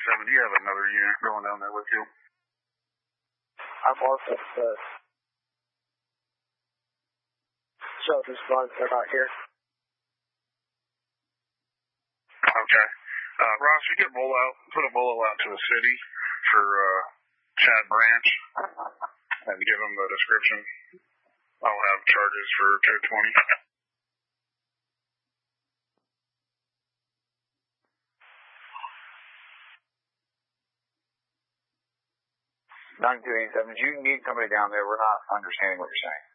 927, do you have another unit going down there with you? I'm also shelter squads are not here. Okay. Ross, you get put a bolo out to the city for Chad Branch and give him the description. I'll have charges for code 20. 9287, you need somebody down there. We're not understanding what you're saying.